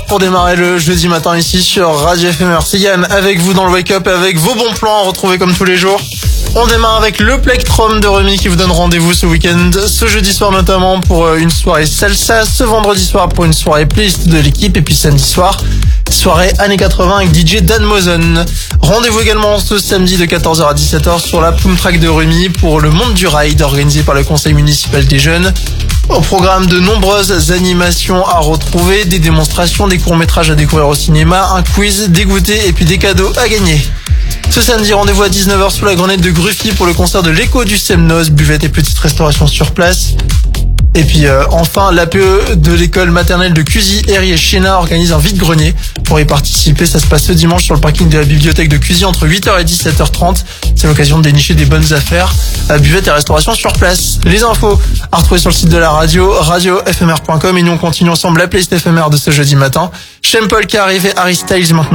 pour démarrer le jeudi matin ici sur Radio FMR. C'est Yann avec vous dans le Wake Up avec vos bons plans retrouvés comme tous les jours. On démarre avec le Plectrum de Remy qui vous donne rendez-vous ce week-end, ce jeudi soir notamment pour une soirée salsa, ce vendredi soir pour une soirée playlist de l'équipe et puis samedi soir, soirée années 80 avec DJ Dan Mosen. Rendez-vous également ce samedi de 14h à 17h sur la Plume Track de Remy pour le Monde du Ride organisé par le Conseil municipal des jeunes. Au programme, de nombreuses animations à retrouver, des démonstrations, des courts-métrages à découvrir au cinéma, un quiz, des goûters et puis des cadeaux à gagner. Ce samedi, rendez-vous à 19h sous la grenade de Gruffy pour le concert de l'Écho du Semnos, buvette et petite restauration sur place. Et puis enfin, l'APE de l'école maternelle de Cuisy, Herrier Chénat organise un vide-grenier. Pour y participer, ça se passe ce dimanche sur le parking de la bibliothèque de Cuisy entre 8h et 17h30. C'est l'occasion de dénicher des bonnes affaires à buvette et restauration sur place. Les infos à retrouver sur le site de la radio, radiofmr.com. Et nous on continue ensemble la playlist éphémère de ce jeudi matin. Sean Paul qui arrive et Harry Styles maintenant.